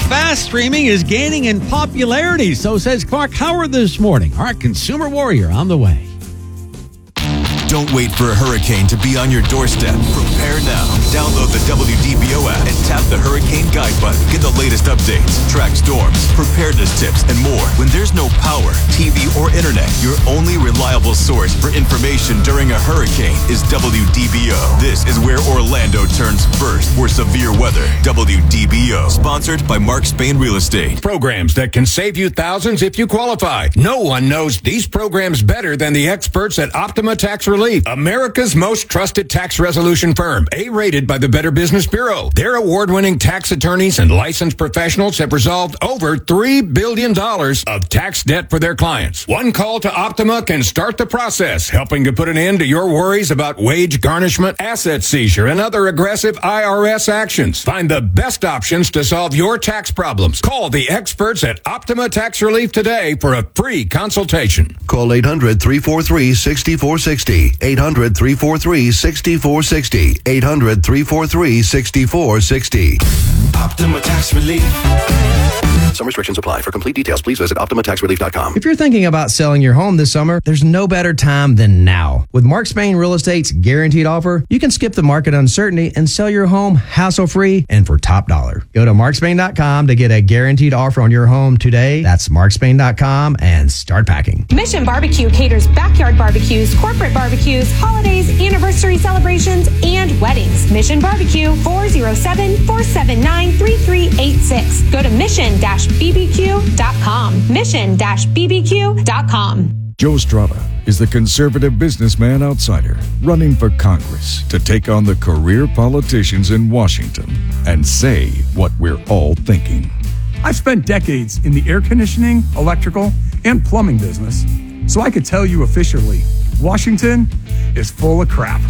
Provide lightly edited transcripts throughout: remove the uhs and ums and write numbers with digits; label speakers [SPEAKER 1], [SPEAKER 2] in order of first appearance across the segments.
[SPEAKER 1] Fast streaming is gaining in popularity, so says Clark Howard this morning. Our consumer warrior on the way.
[SPEAKER 2] Don't wait for a hurricane to be on your doorstep. Prepare now. Download the WDBO app and tap the Hurricane Guide button. Get the latest updates, track storms, preparedness tips, and more. When there's no power, TV, or internet, your only reliable source for information during a hurricane is WDBO. This is where Orlando turns first for severe weather. WDBO. Sponsored by Mark Spain Real Estate.
[SPEAKER 3] Programs that can save you thousands if you qualify. No one knows these programs better than the experts at Optima Tax Relief, America's most trusted tax resolution firm, A-rated by the Better Business Bureau. Their award-winning tax attorneys and licensed professionals have resolved over $3 billion of tax debt for their clients. One call to Optima can start the process, helping to put an end to your worries about wage garnishment, asset seizure, and other aggressive IRS actions. Find the best options to solve your tax problems. Call the experts at Optima Tax Relief today for a free consultation.
[SPEAKER 4] Call 800-343-6460. 800-343-6460. 800-343-6460.
[SPEAKER 2] Optima Tax Relief.
[SPEAKER 4] Some restrictions apply. For complete details, please visit OptimaTaxRelief.com.
[SPEAKER 5] If you're thinking about selling your home this summer, there's no better time than now. With Mark Spain Real Estate's guaranteed offer, you can skip the market uncertainty and sell your home hassle-free and for top dollar. Go to markspain.com to get a guaranteed offer on your home today. That's markspain.com and start packing.
[SPEAKER 6] Mission Barbecue caters backyard barbecues, corporate barbecues, holidays, anniversary celebrations, and weddings. Mission Barbecue, 407-479-3386. Go to mission-bbq.com. Mission-bbq.com.
[SPEAKER 7] Joe Strada is the conservative businessman outsider running for Congress to take on the career politicians in Washington and say what we're all thinking.
[SPEAKER 8] I've spent decades in the air conditioning, electrical, and plumbing business, so I could tell you officially, Washington is full of crap.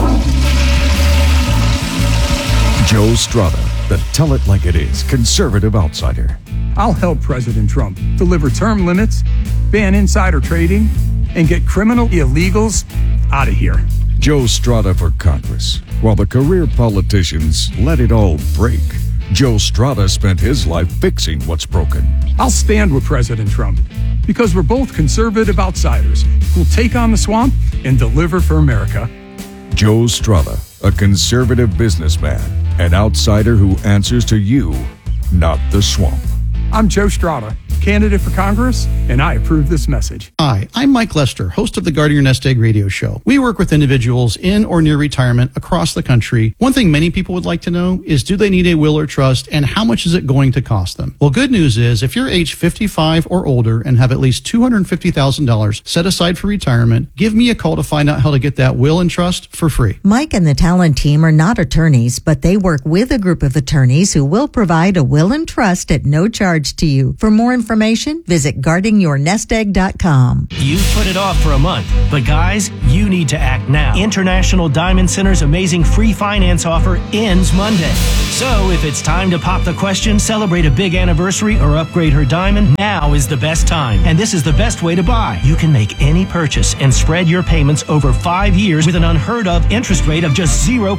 [SPEAKER 7] Joe Strada, the tell it like it is conservative outsider.
[SPEAKER 8] I'll help President Trump deliver term limits, ban insider trading, and get criminal illegals out of here.
[SPEAKER 7] Joe Strada for Congress. While the career politicians let it all break, Joe Strada spent his life fixing what's broken.
[SPEAKER 8] I'll stand with President Trump because we're both conservative outsiders who'll take on the swamp and deliver for America.
[SPEAKER 7] Joe Strada, a conservative businessman, an outsider who answers to you, not the swamp.
[SPEAKER 8] I'm Joe Strada, candidate for Congress, and I approve this message.
[SPEAKER 9] Hi, I'm Mike Lester, host of the Guarding Your Nest Egg radio show. We work with individuals in or near retirement across the country. One thing many people would like to know is, do they need a will or trust, and how much is it going to cost them? Well, good news is, if you're age 55 or older and have at least $250,000 set aside for retirement, give me a call to find out how to get that will and trust for free.
[SPEAKER 10] Mike and the talent team are not attorneys, but they work with a group of attorneys who will provide a will and trust at no charge to you. For more information, visit guardingyournestegg.com.
[SPEAKER 11] You've put it off for a month, but guys, you need to act now. International Diamond Center's amazing free finance offer ends Monday. So if it's time to pop the question, celebrate a big anniversary, or upgrade her diamond, now is the best time. And this is the best way to buy. You can make any purchase and spread your payments over 5 years with an unheard of interest rate of just 0%.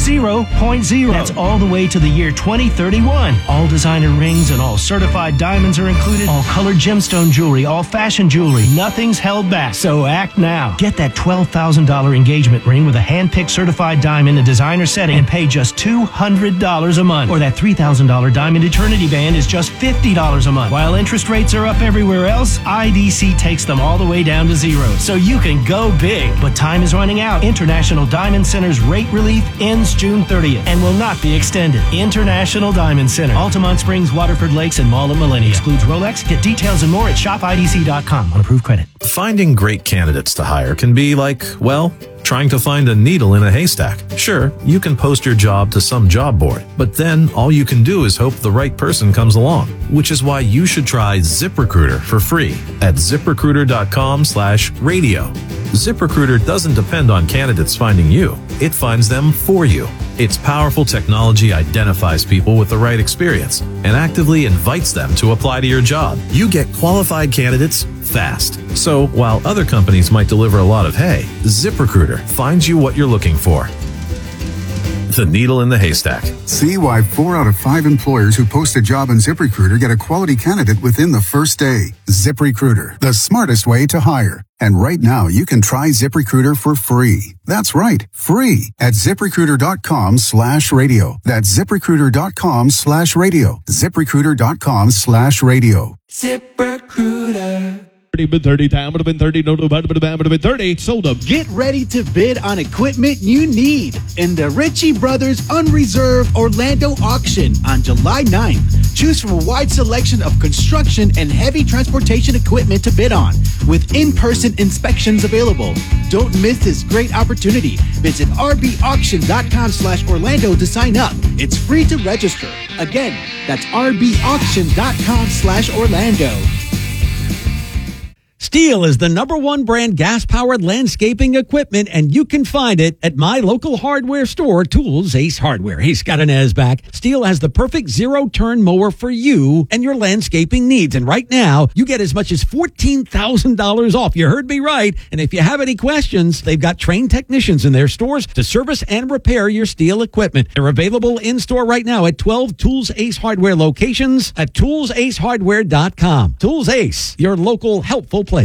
[SPEAKER 11] 0.0. That's all the way to the year 2031. All designer rings and all certified diamonds are included. All colored gemstone jewelry, all fashion jewelry. Nothing's held back. So act now. Get that $12,000 engagement ring with a hand-picked certified diamond and designer setting and pay just $200 a month. Or that $3,000 diamond eternity band is just $50 a month. While interest rates are up everywhere else, IDC takes them all the way down to zero. So you can go big. But time is running out. International Diamond Center's rate relief ends June 30th and will not be extended. International Diamond Center. Altamont Springs, Waterford Lakes, and Mall at Millennia. Excludes Rolex. Get details and more at shopidc.com on approved credit.
[SPEAKER 12] Finding great candidates to hire can be like, well, trying to find a needle in a haystack. Sure, you can post your job to some job board, but then all you can do is hope the right person comes along, which is why you should try ZipRecruiter for free at ZipRecruiter.com/radio. ZipRecruiter doesn't depend on candidates finding you. It finds them for you. Its powerful technology identifies people with the right experience and actively invites them to apply to your job. You get qualified candidates fast. So while other companies might deliver a lot of hay, ZipRecruiter finds you what you're looking for. the needle in the haystack.
[SPEAKER 13] See why 4 out of 5 employers who post a job on ZipRecruiter get a quality candidate within the first day. ZipRecruiter, the smartest way to hire. And right now, you can try ZipRecruiter for free. That's right, free at ZipRecruiter.com/radio. That's ZipRecruiter.com/radio. ZipRecruiter.com/radio.
[SPEAKER 14] ZipRecruiter. 30 time would have been 30, no, would have been 30. Sold up.
[SPEAKER 15] Get ready to bid on equipment you need in the Ritchie Brothers Unreserved Orlando auction on July 9th. Choose from a wide selection of construction and heavy transportation equipment to bid on, with in-person inspections available. Don't miss this great opportunity. Visit rbauction.com/Orlando to sign up. It's free to register. Again, that's rbauction.com/Orlando.
[SPEAKER 1] Stihl is the #1 brand gas-powered landscaping equipment, and you can find it at my local hardware store, Tools Ace Hardware. Hey, Scott and Ez back. Stihl has the perfect zero-turn mower for you and your landscaping needs. And right now, you get as much as $14,000 off. You heard me right. And if you have any questions, they've got trained technicians in their stores to service and repair your Stihl equipment. They're available in-store right now at 12 Tools Ace Hardware locations at toolsacehardware.com. Tools Ace, your local helpful place.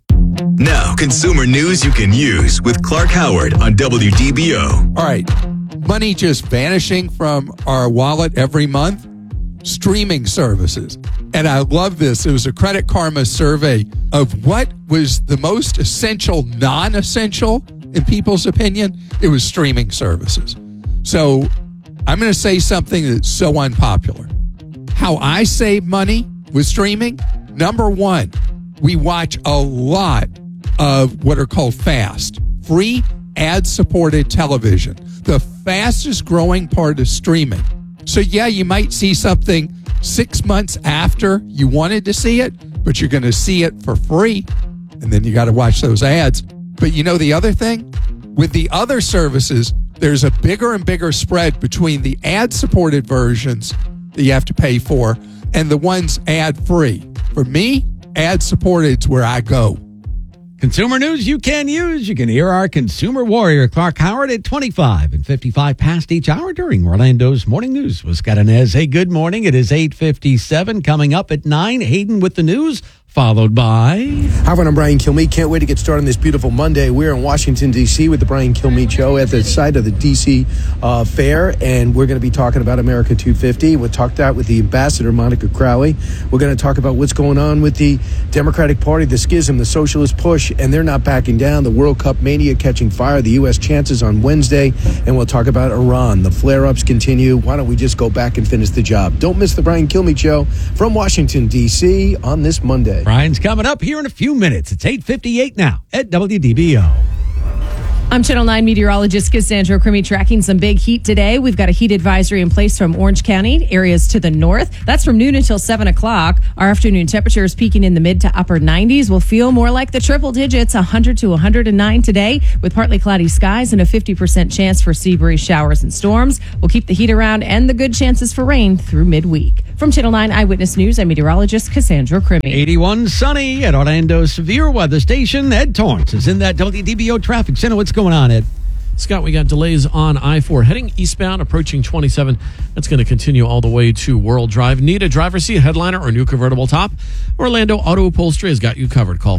[SPEAKER 2] Now, consumer news you can use with Clark Howard on WDBO.
[SPEAKER 16] All right. Money just vanishing from our wallet every month. Streaming services. And I love this. It was a Credit Karma survey of what was the most essential, non-essential, in people's opinion. It was streaming services. So I'm going to say something that's so unpopular. How I save money with streaming, number one, we watch a lot of what are called FAST, free ad-supported television, the fastest growing part of streaming. So yeah, you might see something 6 months after you wanted to see it, but you're going to see it for free, and then you got to watch those ads. But you know the other thing? With the other services, there's a bigger and bigger spread between the ad-supported versions that you have to pay for and the ones ad-free. For me, ad-supported is where I go.
[SPEAKER 1] Consumer news you can use. You can hear our consumer warrior, Clark Howard, at 25 and 55 past each hour during Orlando's Morning News with Scott and Ez. Hey, good morning. It is 8:57. Coming up at 9, Hayden with the news, followed by...
[SPEAKER 17] Hi, everyone. I'm Brian Kilmeade. Can't wait to get started on this beautiful Monday. We're in Washington, D.C. with the Brian Kilmeade Show at the site of the D.C. Fair, and we're going to be talking about America 250. We'll talk that with the ambassador, Monica Crowley. We're going to talk about what's going on with the Democratic Party, the schism, the socialist push, and they're not backing down. The World Cup mania catching fire, the U.S. chances on Wednesday, and we'll talk about Iran. The flare-ups continue. Why don't we just go back and finish the job? Don't miss the Brian Kilmeade Show from Washington, D.C. on this Monday.
[SPEAKER 1] Brian's coming up here in a few minutes. It's 8:58 now at WDBO.
[SPEAKER 18] I'm Channel 9 meteorologist Cassandra Crimmy tracking some big heat today. We've got a heat advisory in place from Orange County, areas to the north. That's from noon until 7 o'clock. Our afternoon temperatures peaking in the mid to upper 90s. We'll feel more like the triple digits, 100 to 109 today, with partly cloudy skies and a 50% chance for sea breeze showers and storms. We'll keep the heat around and the good chances for rain through midweek. From Channel 9 Eyewitness News, I'm meteorologist Cassandra Crimmy.
[SPEAKER 1] 81 sunny at Orlando's severe weather station. Ed Torrance is in that WDBO traffic center. What's going on, Ed?
[SPEAKER 19] Scott, we got delays on I-4 heading eastbound, approaching 27. That's going to continue all the way to World Drive. Need a driver's seat, headliner, or new convertible top? Orlando Auto Upholstery has got you covered. Call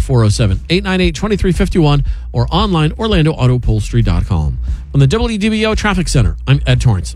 [SPEAKER 19] 407-898-2351 or online orlandoautoupholstery.com. From the WDBO Traffic Center, I'm Ed Torrance.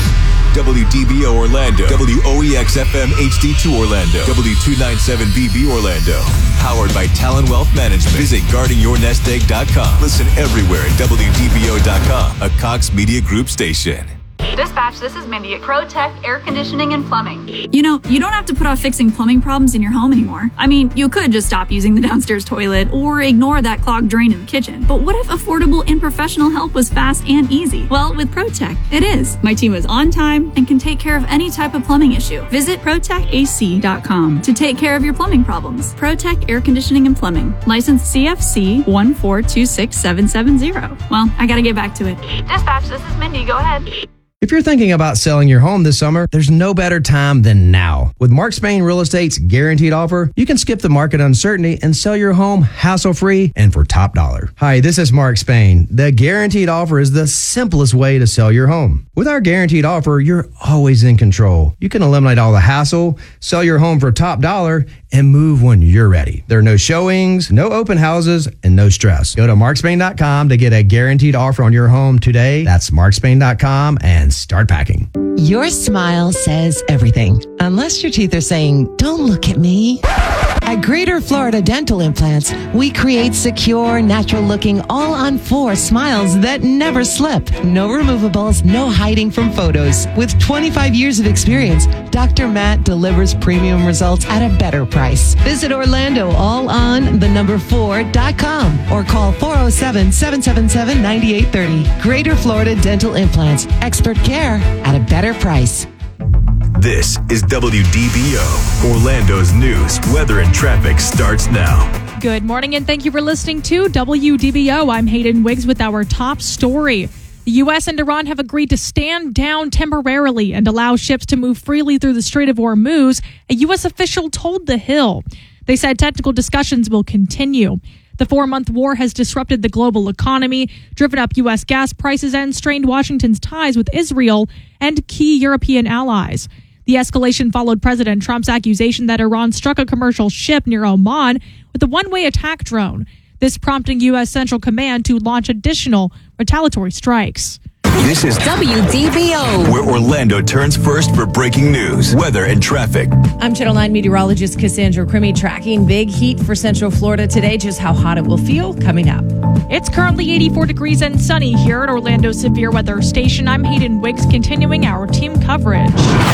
[SPEAKER 2] WDBO Orlando, WOEX-FM HD2 Orlando, W297BB Orlando. Powered by Talon Wealth Management. Visit guardingyournestegg.com. Listen everywhere at WDBO.com, a Cox Media Group station.
[SPEAKER 20] Dispatch, this is Mindy at ProTech Air Conditioning and Plumbing.
[SPEAKER 21] You know, you don't have to put off fixing plumbing problems in your home anymore. I mean, you could just stop using the downstairs toilet or ignore that clogged drain in the kitchen. But what if affordable and professional help was fast and easy? Well, with ProTech, it is. My team is on time and can take care of any type of plumbing issue. Visit ProTechAC.com to take care of your plumbing problems. ProTech Air Conditioning and Plumbing. License CFC 1426770. Well, I gotta get back to it.
[SPEAKER 20] Dispatch, this is Mindy. Go ahead.
[SPEAKER 5] If you're thinking about selling your home this summer, there's no better time than now. With Mark Spain Real Estate's guaranteed offer, you can skip the market uncertainty and sell your home hassle-free and for top dollar. Hi, this is Mark Spain. The guaranteed offer is the simplest way to sell your home. With our guaranteed offer, you're always in control. You can eliminate all the hassle, sell your home for top dollar, and move when you're ready. There are no showings, no open houses, and no stress. Go to markspain.com to get a guaranteed offer on your home today. That's markspain.com and start packing.
[SPEAKER 3] Your smile says everything, unless your teeth are saying, "Don't look at me." At Greater Florida Dental Implants, we create secure, natural-looking, all-on-4 smiles that never slip. No removables, no hiding from photos. With 25 years of experience, Dr. Matt delivers premium results at a better price. Visit Orlando allon4.com or call 407-777-9830. Greater Florida Dental Implants. Expert care at a better price.
[SPEAKER 2] This is WDBO. Orlando's news, weather, and traffic starts now.
[SPEAKER 22] Good morning, and thank you for listening to WDBO. I'm Hayden Wiggs with our top story. The U.S. and Iran have agreed to stand down temporarily and allow ships to move freely through the Strait of Hormuz, a U.S. official told The Hill. They said technical discussions will continue. The 4-month war has disrupted the global economy, driven up U.S. gas prices, and strained Washington's ties with Israel and key European allies. The escalation followed President Trump's accusation that Iran struck a commercial ship near Oman with a one-way attack drone, this prompting U.S. Central Command to launch additional retaliatory strikes.
[SPEAKER 2] This is
[SPEAKER 3] WDBO,
[SPEAKER 2] where Orlando turns first for breaking news, weather, and traffic.
[SPEAKER 18] I'm Channel 9 meteorologist Cassandra Crimmy, tracking big heat for Central Florida today. Just how hot it will feel coming up. It's currently 84 degrees and sunny here at Orlando Severe Weather Station. I'm Hayden Wiggs, continuing our team coverage.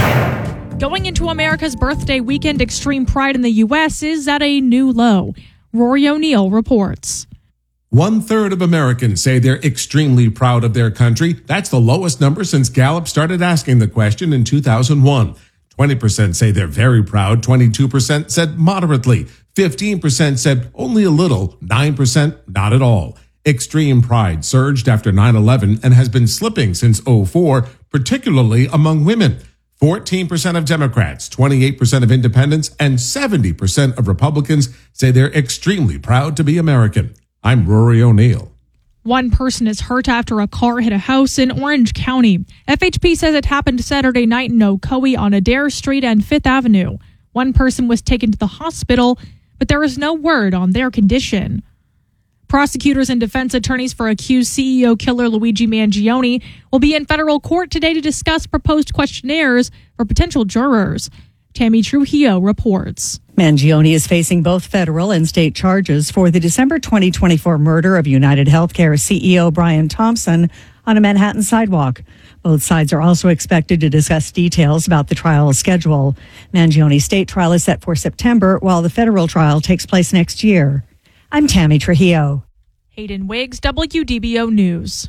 [SPEAKER 18] Going into America's birthday weekend, extreme pride in the U.S. is at a new low. Rory O'Neill reports.
[SPEAKER 23] 1/3 of Americans say they're extremely proud of their country. That's the lowest number since Gallup started asking the question in 2001. 20% say they're very proud. 22% said moderately. 15% said only a little. 9% not at all. Extreme pride surged after 9/11 and has been slipping since 2004, particularly among women. 14% of Democrats, 28% of independents, and 70% of Republicans say they're extremely proud to be American. I'm Rory O'Neill.
[SPEAKER 22] One person is hurt after a car hit a house in Orange County. FHP says it happened Saturday night in Ocoee on Adair Street and Fifth Avenue. One person was taken to the hospital, but there is no word on their condition. Prosecutors and defense attorneys for accused CEO killer Luigi Mangione will be in federal court today to discuss proposed questionnaires for potential jurors. Tammy Trujillo reports.
[SPEAKER 24] Mangione is facing both federal and state charges for the December 2024 murder of United Healthcare CEO Brian Thompson on a Manhattan sidewalk. Both sides are also expected to discuss details about the trial schedule. Mangione's state trial is set for September, while the federal trial takes place next year. I'm Tammy Trujillo.
[SPEAKER 22] Hayden Wiggs, WDBO News.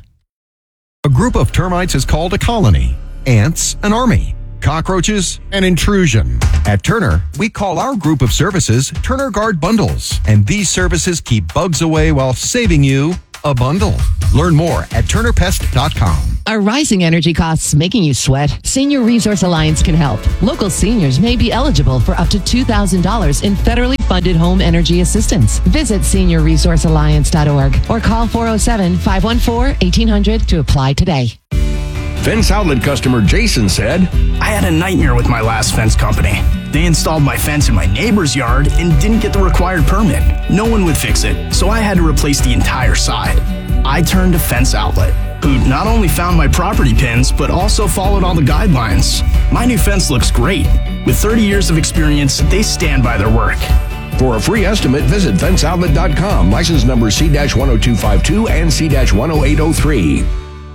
[SPEAKER 25] A group of termites is called a colony. Ants, an army. Cockroaches, an intrusion. At Turner, we call our group of services Turner Guard Bundles. And these services keep bugs away while saving you a bundle. Learn more at turnerpest.com.
[SPEAKER 3] Are rising energy costs making you sweat? Senior Resource Alliance can help. Local seniors may be eligible for up to $2,000 in federally funded home energy assistance. Visit seniorresourcealliance.org or call 407-514-1800 to apply today.
[SPEAKER 26] Fence Outlet customer Jason said,
[SPEAKER 27] I had a nightmare with my last fence company. They installed my fence in my neighbor's yard and didn't get the required permit. No one would fix it, so I had to replace the entire side. I turned to Fence Outlet, who not only found my property pins, but also followed all the guidelines. My new fence looks great. With 30 years of experience, they stand by their work.
[SPEAKER 26] For a free estimate, visit fenceoutlet.com. License number C-10252 and C-10803.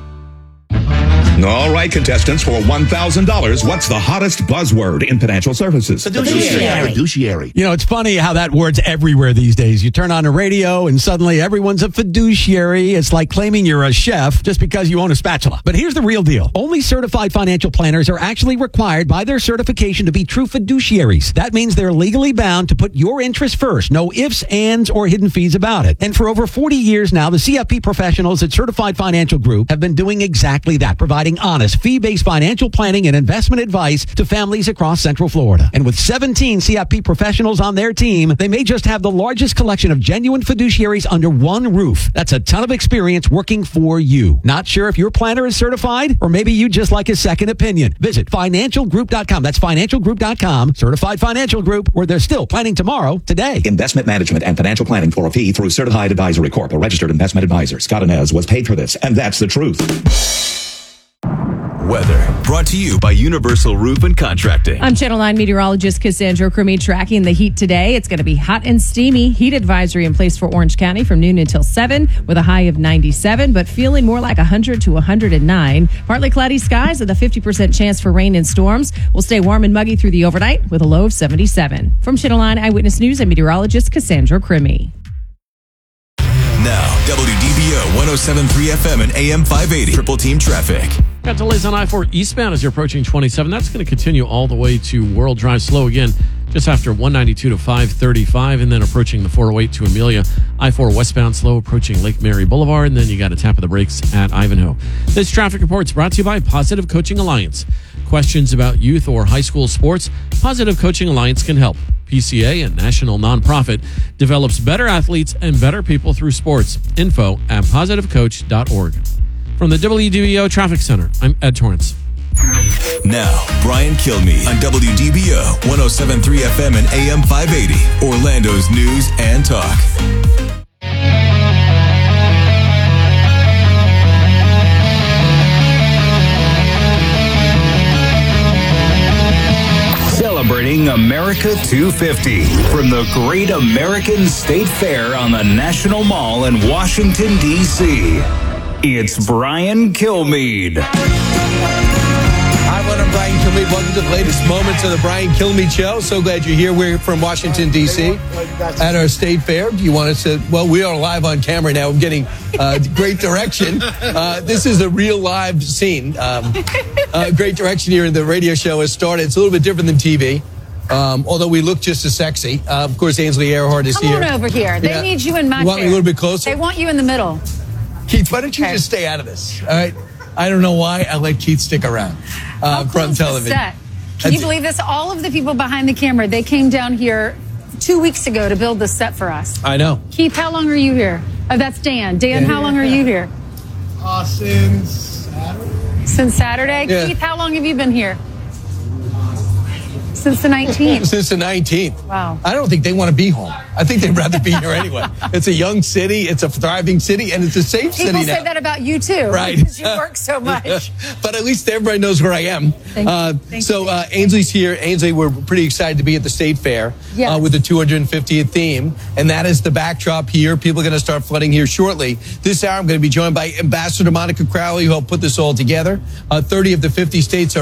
[SPEAKER 28] All right, contestants, for $1,000, what's the hottest buzzword in financial services?
[SPEAKER 1] Fiduciary. You know, it's funny how that word's everywhere these days. You turn on the radio and suddenly everyone's a fiduciary. It's like claiming you're a chef just because you own a spatula. But here's the real deal. Only certified financial planners are actually required by their certification to be true fiduciaries. That means they're legally bound to put your interest first. No ifs, ands, or hidden fees about it. And for over 40 years now, the CFP professionals at Certified Financial Group have been doing exactly that, providing providing honest, fee-based financial planning and investment advice to families across Central Florida. And with 17 CFP professionals on their team, they may just have the largest collection of genuine fiduciaries under one roof. That's a ton of experience working for you. Not sure if your planner is certified, or maybe you just like a second opinion. Visit financialgroup.com. That's financialgroup.com. Certified Financial Group, where they're still planning tomorrow, today.
[SPEAKER 28] Investment management and financial planning for a fee through Certified Advisory Corp., a registered investment advisor. Scott Inez was paid for this, and that's the truth.
[SPEAKER 2] Weather brought to you by Universal Roof and Contracting.
[SPEAKER 18] I'm Channel 9 meteorologist Cassandra Crummy tracking the heat today. It's going to be hot and steamy. Heat advisory in place for Orange County from noon until 7 with a high of 97, but feeling more like 100 to 109. Partly cloudy skies with a 50% chance for rain and storms. We'll stay warm and muggy through the overnight with a low of 77. From Channel 9 Eyewitness News, I'm meteorologist Cassandra Crummy.
[SPEAKER 2] Now, WDBO 107.3 FM and AM 580. Triple Team Traffic.
[SPEAKER 19] Got delays on I-4 eastbound as you're approaching 27. That's going to continue all the way to World Drive. Slow again just after 192 to 535, and then approaching the 408 to Amelia. I-4 westbound slow approaching Lake Mary Boulevard, and then you got a tap of the brakes at Ivanhoe. This traffic report is brought to you by Positive Coaching Alliance. Questions about youth or high school sports? Positive Coaching Alliance can help. PCA, a national nonprofit, develops better athletes and better people through sports. Info at positivecoach.org. From the WDBO Traffic Center, I'm Ed Torrance.
[SPEAKER 2] Now, Brian Kilmeade on WDBO 107.3 FM and AM 580. Orlando's news and talk.
[SPEAKER 4] Celebrating America 250 from the Great American State Fair on the National Mall in Washington, D.C. It's Brian Kilmeade.
[SPEAKER 17] Hi, everyone. I'm Brian Kilmeade. Welcome to the latest moments of the Brian Kilmeade Show. So glad you're here. We're from Washington, D.C. at our state fair. Do you want us to? Well, we are live on camera now. I'm getting great direction. This is a real live scene. Great direction here. The radio show has started. It's a little bit different than TV. Although we look just as sexy. Of course, Ainsley Earhart is here.
[SPEAKER 6] Come on over here. They need you in my
[SPEAKER 17] chair. You want me a little bit closer?
[SPEAKER 6] They want you in the middle.
[SPEAKER 17] Keith, why don't you just stay out of this? All right. I don't know why I let Keith stick around from television.
[SPEAKER 6] Set. Can you believe this? All of the people behind the camera, they came down here 2 weeks ago to build this set for us.
[SPEAKER 17] I know.
[SPEAKER 6] Keith, how long are you here? Oh, that's Dan. Dan, how long are you here?
[SPEAKER 7] Since Saturday.
[SPEAKER 6] Since Saturday?
[SPEAKER 17] Yeah.
[SPEAKER 6] Keith, how long have you been here? Since the 19th.
[SPEAKER 17] Since the 19th.
[SPEAKER 6] Wow.
[SPEAKER 17] I don't think they want to be home. I think they'd rather be here anyway. It's a young city, it's a thriving city, and it's a safe city now.
[SPEAKER 6] People say that about you too.
[SPEAKER 17] Right.
[SPEAKER 6] Because you work so much.
[SPEAKER 17] But at least everybody knows where I am.
[SPEAKER 6] Thank you.
[SPEAKER 17] Ainsley's here. Ainsley, we're pretty excited to be at the State Fair
[SPEAKER 6] Yes.
[SPEAKER 17] with the 250th theme. And that is the backdrop here. People are going to start flooding here shortly. This hour, I'm going to be joined by Ambassador Monica Crowley, who helped put this all together. 40 of the 50 states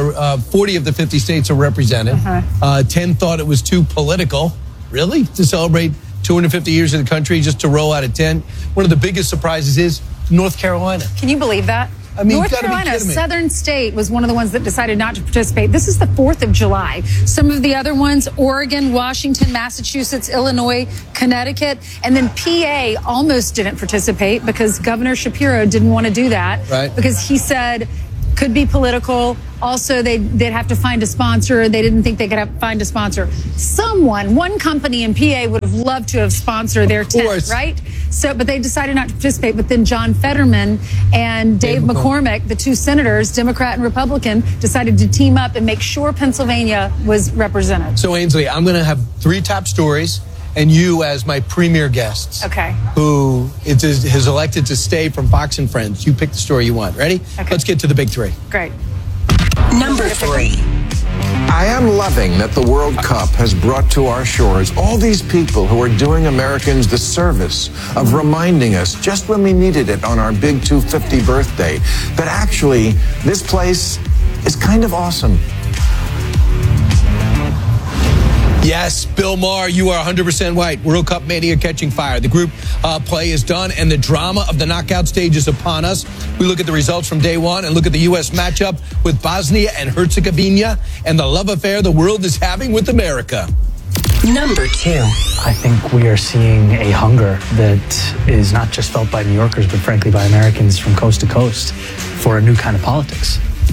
[SPEAKER 17] are represented. 10 thought it was too political. Really? To celebrate 250 years of the country, just to roll out a tent. One of the biggest surprises is North Carolina.
[SPEAKER 6] Can you believe that?
[SPEAKER 17] I mean,
[SPEAKER 6] North
[SPEAKER 17] you gotta be
[SPEAKER 6] Carolina, a
[SPEAKER 17] kidding me.
[SPEAKER 6] southern state, was one of the ones that decided not to participate. This is the 4th of July. Some of the other ones, Oregon, Washington, Massachusetts, Illinois, Connecticut, and then PA almost didn't participate because Governor Shapiro didn't want to do that.
[SPEAKER 17] Right.
[SPEAKER 6] Because he said could be political. Also, they'd have to find a sponsor. They didn't think they could find a sponsor. One company in PA would have loved to have sponsored their tent, right? So, but they decided not to participate. But then John Fetterman and Dave McCormick, the two senators, Democrat and Republican, decided to team up and make sure Pennsylvania was represented.
[SPEAKER 17] So, Ainsley, I'm going to have 3 top stories and you as my premier guests.
[SPEAKER 6] Okay.
[SPEAKER 17] Who has elected to stay from Fox and Friends. You pick the story you want. Ready?
[SPEAKER 6] Okay.
[SPEAKER 17] Let's get to the big 3.
[SPEAKER 6] Great.
[SPEAKER 8] Number 3. I am loving that the World Cup has brought to our shores all these people who are doing Americans the service of reminding us just when we needed it on our big 250 birthday that actually this place is kind of awesome.
[SPEAKER 17] Yes, Bill Maher, you are 100% right. World Cup mania catching fire. The group play is done, and the drama of the knockout stage is upon us. We look at the results from day one and look at the U.S. matchup with Bosnia and Herzegovina and the love affair the world is having with America.
[SPEAKER 8] Number 2.
[SPEAKER 9] I think we are seeing a hunger that is not just felt by New Yorkers, but frankly by Americans from coast to coast for a new kind of politics.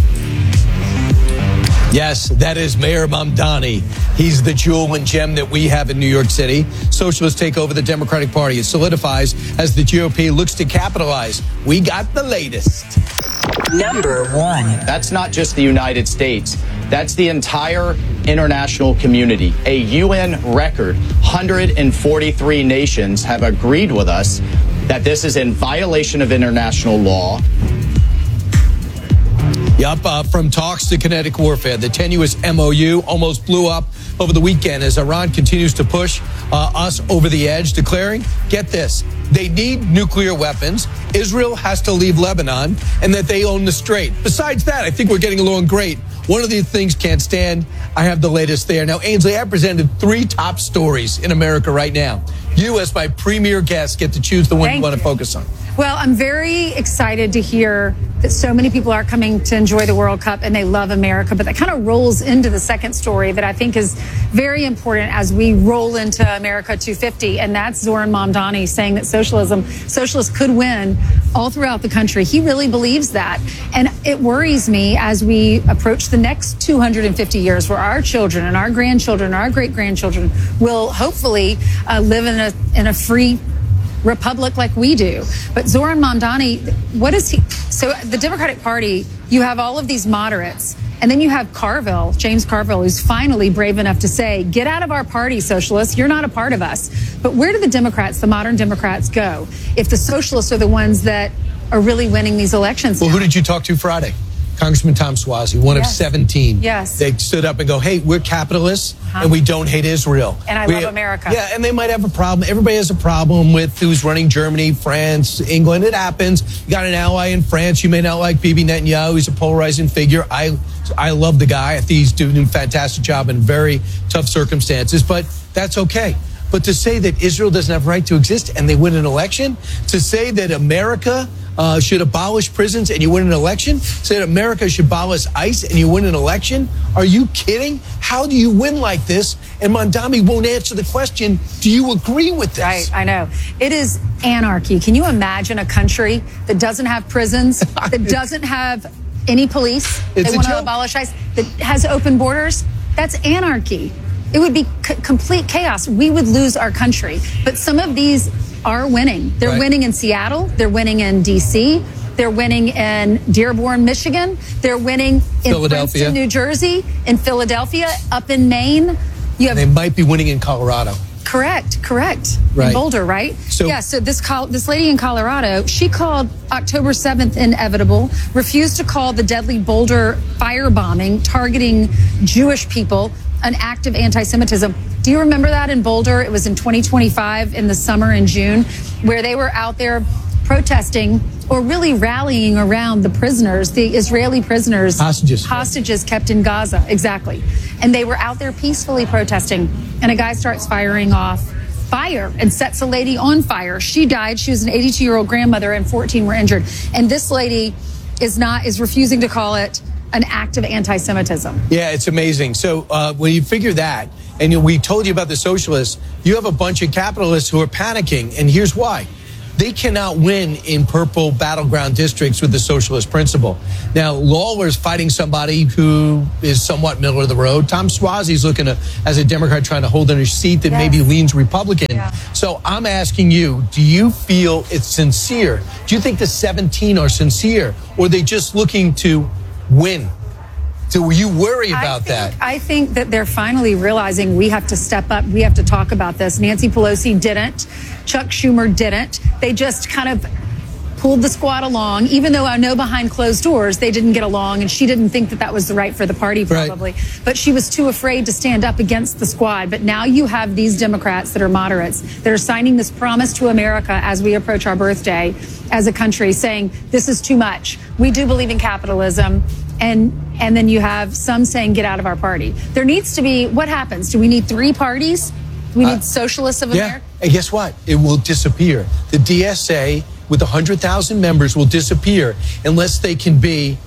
[SPEAKER 17] Yes, that is Mayor Mamdani. He's the jewel and gem that we have in New York City. Socialists take over the Democratic Party. It solidifies as the GOP looks to capitalize. We got the latest.
[SPEAKER 10] Number 1. That's not just the United States. That's the entire international community. A UN record, 143 nations have agreed with us that this is in violation of international law.
[SPEAKER 17] Yup, from talks to kinetic warfare, the tenuous MOU almost blew up over the weekend as Iran continues to push us over the edge, declaring, get this, they need nuclear weapons, Israel has to leave Lebanon, and that they own the strait. Besides that, I think we're getting along great. One of these things can't stand. I have the latest there. Now, Ainsley, I presented 3 top stories in America right now. You, as my premier guest, get to choose the one you want to focus on.
[SPEAKER 6] Well, I'm very excited to hear that so many people are coming to enjoy the World Cup and they love America. But that kind of rolls into the second story that I think is very important as we roll into America 250. And that's Zoran Mamdani saying that socialists could win all throughout the country. He really believes that. And it worries me as we approach the next 250 years where our children and our grandchildren, our great-grandchildren will hopefully live in a free republic like we do. But Zoran Mamdani, what is he? So the Democratic Party, you have all of these moderates, and then you have Carville, James Carville, who's finally brave enough to say, get out of our party, socialists. You're not a part of us. But where do the Democrats, the modern Democrats, go if the socialists are the ones that are really winning these elections?
[SPEAKER 17] Well, who did you talk to Friday? Congressman Tom Suozzi, one of 17.
[SPEAKER 6] Yes.
[SPEAKER 17] They stood up and go, hey, we're capitalists and we don't hate Israel.
[SPEAKER 6] And I love America.
[SPEAKER 17] Yeah, and they might have a problem. Everybody has a problem with who's running Germany, France, England. It happens. You got an ally in France. You may not like Bibi Netanyahu. He's a polarizing figure. I love the guy. I think he's doing a fantastic job in very tough circumstances, but that's okay. But to say that Israel doesn't have a right to exist and they win an election, to say that America should abolish prisons and you win an election, say that America should abolish ICE and you win an election, are you kidding? How do you win like this? And Mamdani won't answer the question, do you agree with this?
[SPEAKER 6] Right, I know. It is anarchy. Can you imagine a country that doesn't have prisons, that doesn't have any police, they want to abolish ICE, that has open borders? That's anarchy. It would be complete chaos. We would lose our country. But some of these are winning. They're winning in Seattle. They're winning in D.C. They're winning in Dearborn, Michigan. They're winning in Princeton, New Jersey, in Philadelphia, up in Maine. They
[SPEAKER 17] might be winning in Colorado.
[SPEAKER 6] Correct.
[SPEAKER 17] Right.
[SPEAKER 6] In Boulder, right? So this lady in Colorado, she called October 7th inevitable, refused to call the deadly Boulder firebombing targeting Jewish people an act of anti-Semitism. Do you remember that in Boulder? It was in 2025 in the summer in June, where they were out there protesting or really rallying around the prisoners, the Israeli prisoners. Hostages kept in Gaza, exactly. And they were out there peacefully protesting, and a guy starts firing off fire and sets a lady on fire. She died. She was an 82-year-old grandmother, and 14 were injured. And this lady is refusing to call it an act of anti-Semitism.
[SPEAKER 17] Yeah, it's amazing. So when you figure that, and we told you about the socialists, you have a bunch of capitalists who are panicking, and here's why. They cannot win in purple battleground districts with the socialist principle. Now, Lawler's fighting somebody who is somewhat middle of the road. Tom Suozzi's looking as a Democrat trying to hold in a seat that maybe leans Republican. Yeah. So I'm asking you, do you feel it's sincere? Do you think the 17 are sincere, or are they just looking to win? Do you worry about that?
[SPEAKER 6] I think that they're finally realizing we have to step up. We have to talk about this. Nancy Pelosi didn't. Chuck Schumer didn't. They just kind of pulled the squad along, even though I know behind closed doors they didn't get along, and she didn't think that was the right for the party probably. Right. But she was too afraid to stand up against the squad. But now you have these Democrats that are moderates that are signing this promise to America as we approach our birthday as a country, saying this is too much. We do believe in capitalism. And then you have some saying, get out of our party. There needs to be, what happens? Do we need 3 parties? Do we need socialists of America?
[SPEAKER 17] And guess what? It will disappear. The DSA with 100,000 members will disappear unless they can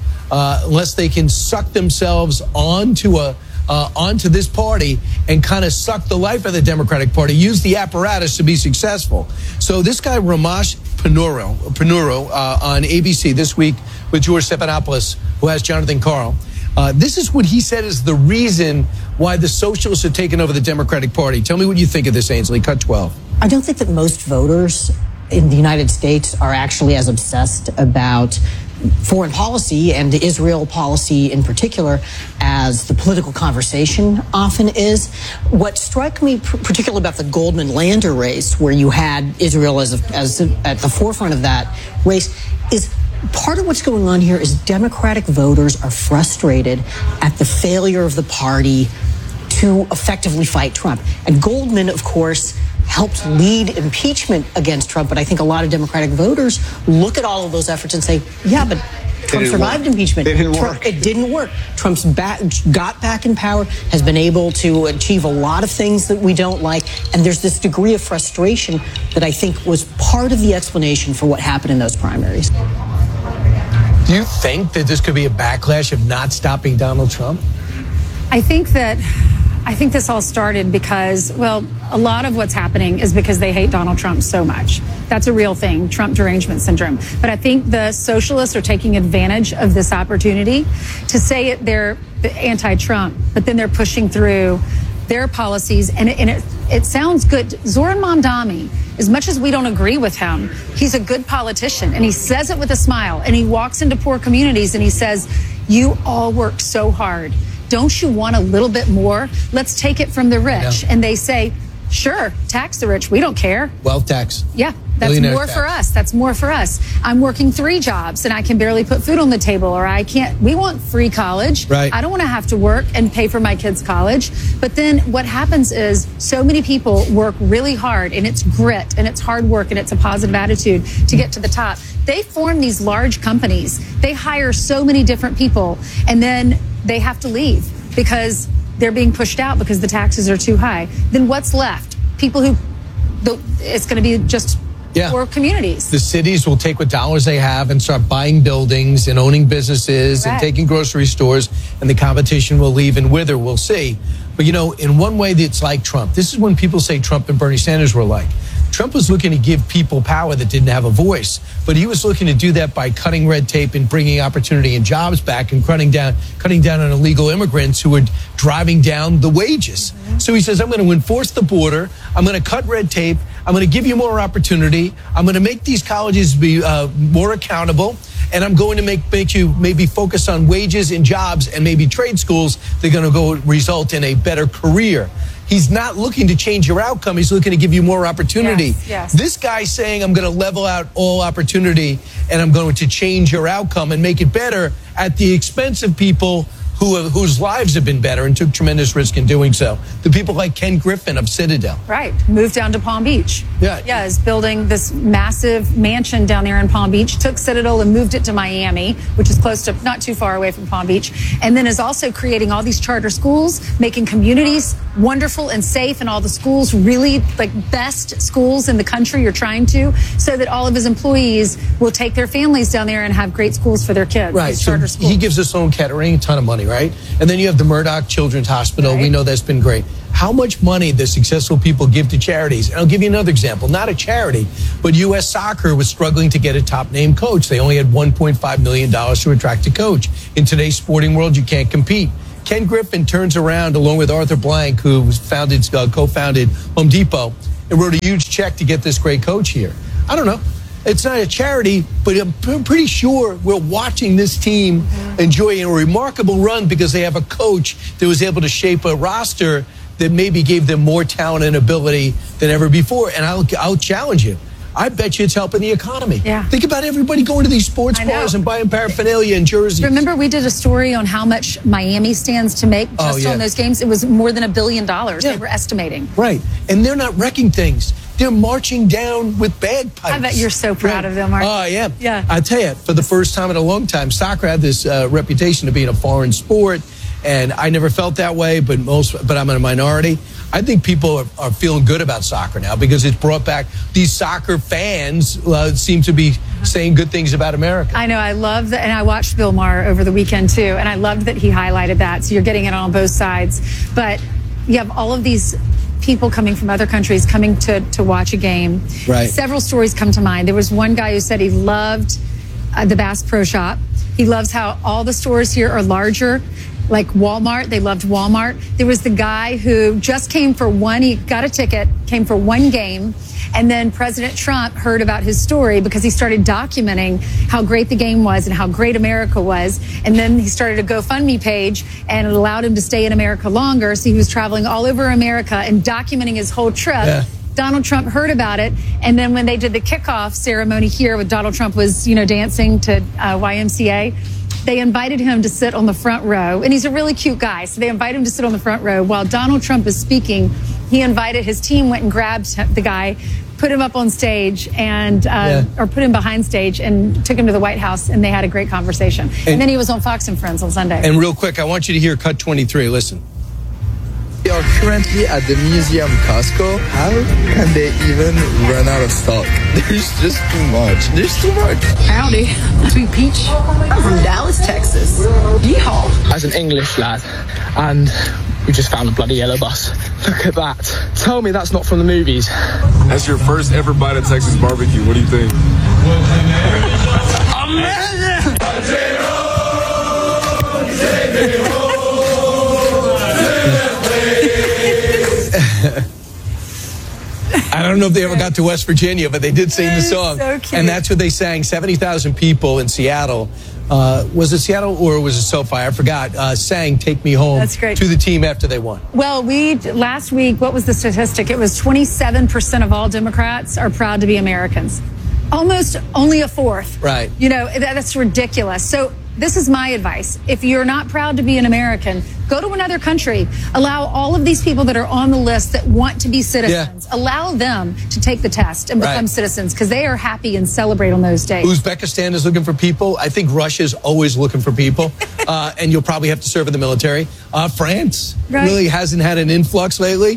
[SPEAKER 17] suck themselves onto this party and kind of suck the life of the Democratic Party, use the apparatus to be successful. So this guy, Ramesh Ponnuru on ABC this week with George Stephanopoulos, who has Jonathan Karl, This is what he said is the reason why the socialists are taking over the Democratic Party. Tell me what you think of this, Ainsley. Cut 12.
[SPEAKER 11] I don't think that most voters in the United States are actually as obsessed about foreign policy and Israel policy in particular as the political conversation often is. What struck me particularly about the Goldman-Lander race, where you had Israel as at the forefront of that race, is part of what's going on here is Democratic voters are frustrated at the failure of the party to effectively fight Trump. And Goldman, of course, helped lead impeachment against Trump, but I think a lot of Democratic voters look at all of those efforts and say, yeah, but Trump survived impeachment. It didn't work. Trump's got back in power, has been able to achieve a lot of things that we don't like, and there's this degree of frustration that I think was part of the explanation for what happened in those primaries.
[SPEAKER 17] Do you think that this could be a backlash of not stopping Donald Trump?
[SPEAKER 6] I think this all started because, well, a lot of what's happening is because they hate Donald Trump so much. That's a real thing, Trump derangement syndrome. But I think the socialists are taking advantage of this opportunity to say they're anti-Trump, but then they're pushing through their policies, and it sounds good. Zoran Mamdani, as much as we don't agree with him, he's a good politician, and he says it with a smile, and he walks into poor communities and he says, you all work so hard. Don't you want a little bit more? Let's take it from the rich. And they say, sure, tax the rich. We don't care.
[SPEAKER 17] Wealth tax.
[SPEAKER 6] Yeah, that's more for us. That's more for us. I'm working 3 jobs and I can barely put food on the table, or I can't. We want free college.
[SPEAKER 17] Right.
[SPEAKER 6] I don't want to have to work and pay for my kids' college. But then what happens is so many people work really hard, and it's grit and it's hard work and it's a positive attitude to get to the top. They form these large companies. They hire so many different people, and then they have to leave because they're being pushed out because the taxes are too high. Then what's left? People who, it's going to be just poor communities.
[SPEAKER 17] The cities will take what dollars they have and start buying buildings and owning businesses and taking grocery stores, and the competition will leave and wither. We'll see. But, you know, in one way, it's like Trump. This is when people say Trump and Bernie Sanders were alike. Trump was looking to give people power that didn't have a voice, but he was looking to do that by cutting red tape and bringing opportunity and jobs back and cutting down on illegal immigrants who were driving down the wages. So he says, I'm going to enforce the border. I'm going to cut red tape. I'm going to give you more opportunity. I'm going to make these colleges be more accountable. And I'm going to make you maybe focus on wages and jobs and maybe trade schools. They're going to go result in a better career. He's not looking to change your outcome. He's looking to give you more opportunity.
[SPEAKER 6] Yes.
[SPEAKER 17] This guy's saying, I'm going to level out all opportunity and I'm going to change your outcome and make it better at the expense of people whose lives have been better and took tremendous risk in doing so. The people like Ken Griffin of Citadel.
[SPEAKER 6] Right. Moved down to Palm Beach.
[SPEAKER 17] Yeah,
[SPEAKER 6] is building this massive mansion down there in Palm Beach, took Citadel and moved it to Miami, which is close to, not too far away from Palm Beach, and then is also creating all these charter schools, making communities wonderful and safe, and all the schools really like best schools in the country are trying to, so that all of his employees will take their families down there and have great schools for their kids.
[SPEAKER 17] Right. So
[SPEAKER 6] charter schools.
[SPEAKER 17] He gives us Sloan Kettering a ton of money, right? And then you have the Murdoch Children's Hospital. We know that's been great. How much money the successful people give to charities? And I'll give you another example. Not a charity, but U.S. Soccer was struggling to get a top-name coach. They only had $1.5 million to attract a coach. In today's sporting world, you can't compete. Ken Griffin turns around, along with Arthur Blank, who co-founded Home Depot, and wrote a huge check to get this great coach here. I don't know. It's not a charity, but I'm pretty sure we're watching this team enjoy a remarkable run because they have a coach that was able to shape a roster that maybe gave them more talent and ability than ever before. And I'll challenge you. I bet you it's helping the economy.
[SPEAKER 6] Yeah.
[SPEAKER 17] Think about everybody going to these sports bars and buying paraphernalia and jerseys.
[SPEAKER 6] Remember, we did a story on how much Miami stands to make just on those games. It was more than $1 billion. They were estimating.
[SPEAKER 17] Right. And they're not wrecking things. They're marching down with bagpipes.
[SPEAKER 6] I bet you're so proud of them, aren't you?
[SPEAKER 17] Oh, I am.
[SPEAKER 6] Yeah.
[SPEAKER 17] I tell you, for the first time in a long time, soccer had this reputation of being a foreign sport, and I never felt that way, but I'm in a minority. I think people are feeling good about soccer now because it's brought back these soccer fans seem to be saying good things about America.
[SPEAKER 6] I know. I love that. And I watched Bill Maher over the weekend, too, and I loved that he highlighted that. So you're getting it on both sides. But you have all of these people coming from other countries coming to watch a game.
[SPEAKER 17] Right.
[SPEAKER 6] Several stories come to mind. There was one guy who said he loved the Bass Pro Shop. He loves how all the stores here are larger, like Walmart. They loved Walmart. There was the guy who just came for he got a ticket, came for one game. And then President Trump heard about his story because he started documenting how great the game was and how great America was. And then he started a GoFundMe page, and it allowed him to stay in America longer. So he was traveling all over America and documenting his whole trip. Yeah. Donald Trump heard about it. And then when they did the kickoff ceremony here with Donald Trump was, dancing to YMCA, they invited him to sit on the front row. And he's a really cute guy. So they invited him to sit on the front row while Donald Trump is speaking. He invited his team, went and grabbed the guy, put him up on stage and or put him behind stage and took him to the White House, and they had a great conversation. And then he was on Fox and Friends on Sunday.
[SPEAKER 17] And real quick, I want you to hear cut 23. Listen.
[SPEAKER 5] We are currently at the Museum Costco. How can they even run out of stock? There's just too much. There's too much.
[SPEAKER 12] Howdy. Sweet Peach. I'm from Dallas, Texas. Yeehaw.
[SPEAKER 13] As an English lad, and we just found a bloody yellow bus. Look at that. Tell me that's not from the movies.
[SPEAKER 14] That's your first ever bite at Texas barbecue. What do you think?
[SPEAKER 17] I don't know if they ever got to West Virginia, but they did sing the song.
[SPEAKER 6] So cute.
[SPEAKER 17] And that's what they sang. 70,000 people in Seattle. Was it Seattle or was it SoFi? I forgot. Sang Take Me Home.
[SPEAKER 6] That's great.
[SPEAKER 17] To the team after they won.
[SPEAKER 6] Well, last week, what was the statistic? It was 27% of all Democrats are proud to be Americans. Almost only a fourth.
[SPEAKER 17] Right.
[SPEAKER 6] That's ridiculous. So this is my advice. If you're not proud to be an American, go to another country. Allow all of these people that are on the list that want to be citizens, allow them to take the test and become citizens because they are happy and celebrate on those days.
[SPEAKER 17] Uzbekistan is looking for people. I think Russia's always looking for people. And you'll probably have to serve in the military. France really hasn't had an influx lately.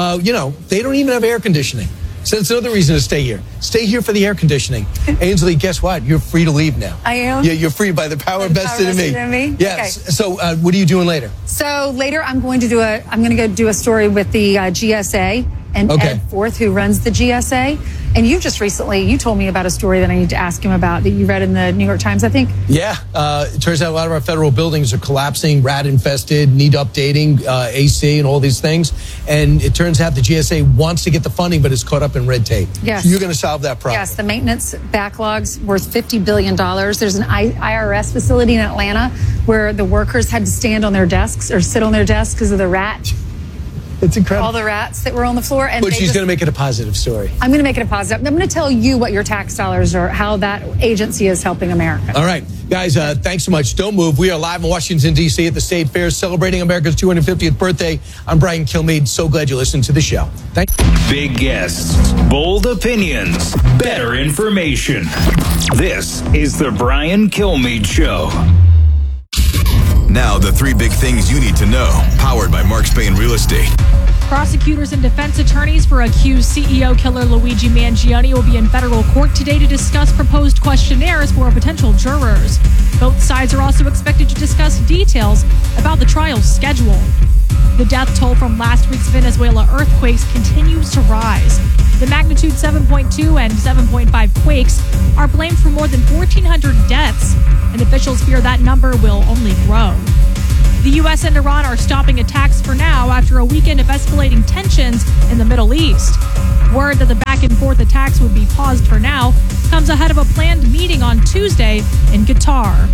[SPEAKER 17] They don't even have air conditioning. So that's another reason to stay here. Stay here for the air conditioning. Ainsley, guess what? You're free to leave now.
[SPEAKER 6] I am?
[SPEAKER 17] Yeah, you're free by the power vested in me. Yes. Okay. So what are you doing later?
[SPEAKER 6] So later I'm going to go do a story with the GSA and Ed Forth, who runs the GSA. And you told me about a story that I need to ask him about that you read in the New York Times, I think.
[SPEAKER 17] Yeah. It turns out a lot of our federal buildings are collapsing, rat infested, need updating, AC and all these things. And it turns out the GSA wants to get the funding, but it's caught up in red tape.
[SPEAKER 6] Yes.
[SPEAKER 17] So you're going to solve that problem.
[SPEAKER 6] Yes. The maintenance backlog's worth $50 billion. There's an IRS facility in Atlanta where the workers had to stand on their desks or sit on their desks because of the rat.
[SPEAKER 17] It's incredible.
[SPEAKER 6] All the rats that were on the floor.
[SPEAKER 17] But she's going to make it a positive story.
[SPEAKER 6] I'm going to make it a positive. I'm going to tell you what your tax dollars are, how that agency is helping America.
[SPEAKER 17] All right. Guys, thanks so much. Don't move. We are live in Washington, D.C. at the State Fair celebrating America's 250th birthday. I'm Brian Kilmeade. So glad you listened to the show. Thanks.
[SPEAKER 4] Big guests, bold opinions, better information. This is the Brian Kilmeade Show.
[SPEAKER 2] Now, the 3 big things you need to know, powered by Mark Spain Real Estate.
[SPEAKER 22] Prosecutors and defense attorneys for accused CEO killer Luigi Mangione will be in federal court today to discuss proposed questionnaires for potential jurors. Both sides are also expected to discuss details about the trial's schedule. The death toll from last week's Venezuela earthquakes continues to rise. The magnitude 7.2 and 7.5 quakes are blamed for more than 1,400 deaths, and officials fear that number will only grow. The U.S. and Iran are stopping attacks for now after a weekend of escalating tensions in the Middle East. Word that the back-and-forth attacks would be paused for now comes ahead of a planned meeting on Tuesday in Qatar.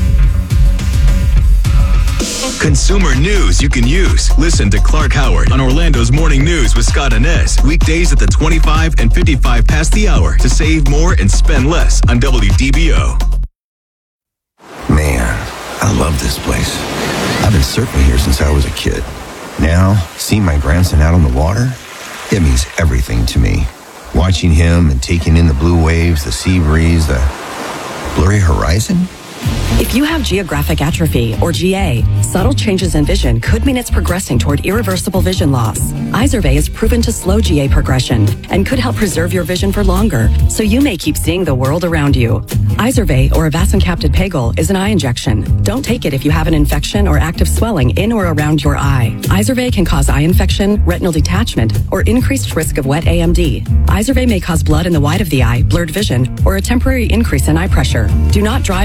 [SPEAKER 2] Consumer news you can use. Listen to Clark Howard on Orlando's Morning News with Scott Inez. Weekdays at the 25 and 55 past the hour to save more and spend less on WDBO.
[SPEAKER 15] Man, I love this place. I've been surfing here since I was a kid. Now, seeing my grandson out on the water, it means everything to me. Watching him and taking in the blue waves, the sea breeze, the blurry horizon.
[SPEAKER 16] If you have geographic atrophy, or GA, subtle changes in vision could mean it's progressing toward irreversible vision loss. Izervay is proven to slow GA progression and could help preserve your vision for longer, so you may keep seeing the world around you. Izervay, or avacincaptad pegol, is an eye injection. Don't take it if you have an infection or active swelling in or around your eye. Izervay can cause eye infection, retinal detachment, or increased risk of wet AMD. Izervay may cause blood in the white of the eye, blurred vision, or a temporary increase in eye pressure. Do not drive or use machines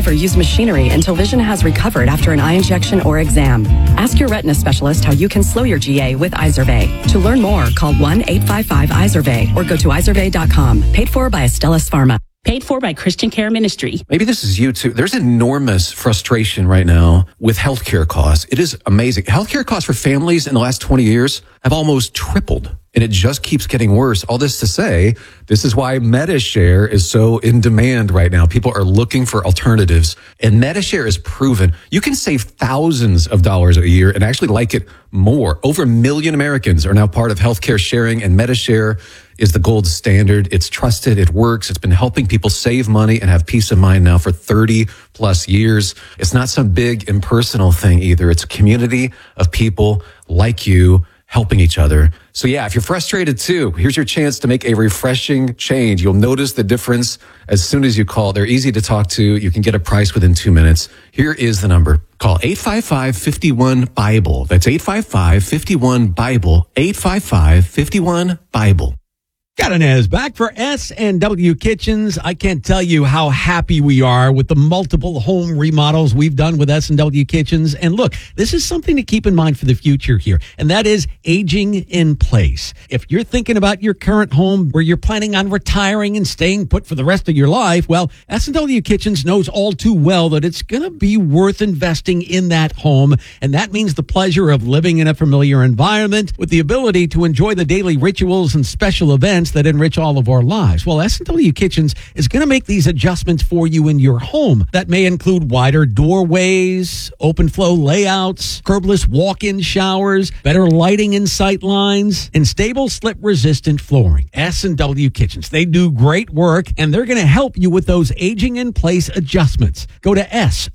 [SPEAKER 16] machinery until vision has recovered after an eye injection or exam. Ask your retina specialist how you can slow your GA with Izervay. To learn more, call 1-855-IZERVAY or go to izervay.com. Paid for by Astellas Pharma.
[SPEAKER 3] Paid for by Christian Care Ministry.
[SPEAKER 20] Maybe this is you too. There's enormous frustration right now with healthcare costs. It is amazing. Healthcare costs for families in the last 20 years have almost tripled, and it just keeps getting worse. All this to say, this is why MediShare is so in demand right now. People are looking for alternatives, and MediShare is proven. You can save thousands of dollars a year and actually like it more. Over 1 million Americans are now part of healthcare sharing, and MediShare is the gold standard. It's trusted. It works. It's been helping people save money and have peace of mind now for 30 plus years. It's not some big impersonal thing either. It's a community of people like you helping each other. So yeah, if you're frustrated too, here's your chance to make a refreshing change. You'll notice the difference as soon as you call. They're easy to talk to. You can get a price within 2 minutes. Here is the number. Call 855-51-BIBLE. That's 855-51-BIBLE. 855-51-BIBLE.
[SPEAKER 1] Got an as back for S&W Kitchens. I can't tell you how happy we are with the multiple home remodels we've done with S&W Kitchens. And look, this is something to keep in mind for the future here, and that is aging in place. If you're thinking about your current home where you're planning on retiring and staying put for the rest of your life, well, S&W Kitchens knows all too well that it's going to be worth investing in that home. And that means the pleasure of living in a familiar environment with the ability to enjoy the daily rituals and special events that enrich all of our lives. Well, S&W Kitchens is going to make these adjustments for you in your home. That may include wider doorways, open flow layouts, curbless walk-in showers, better lighting and sight lines, and stable slip-resistant flooring. S&W Kitchens, they do great work, and they're going to help you with those aging-in-place adjustments. Go to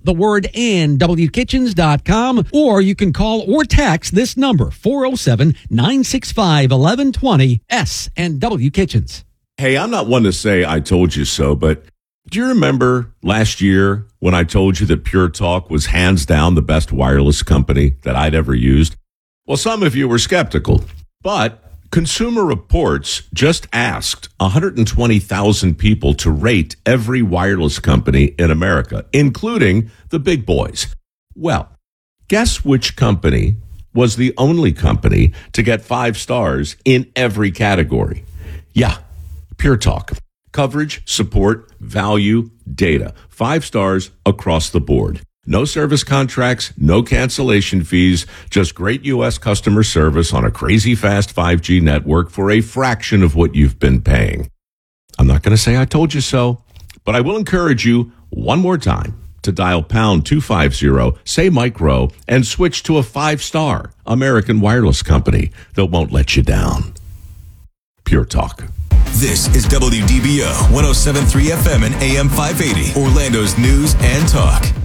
[SPEAKER 1] WKitchens.com, or you can call or text this number, 407-965-1120, S&W Kitchens.
[SPEAKER 21] Hey, I'm not one to say I told you so, but do you remember last year when I told you that Pure Talk was hands down the best wireless company that I'd ever used? Well, some of you were skeptical, but Consumer Reports just asked 120,000 people to rate every wireless company in America, including the big boys. Well, guess which company was the only company to get 5 stars in every category? Yeah, Pure Talk. Coverage, support, value, data. 5 stars across the board. No service contracts, no cancellation fees, just great U.S. customer service on a crazy fast 5G network for a fraction of what you've been paying. I'm not going to say I told you so, but I will encourage you one more time to dial pound 250, say Micro, and switch to a 5-star American wireless company that won't let you down. Pure Talk.
[SPEAKER 2] This is WDBO 107.3 FM and AM 580, Orlando's news and talk.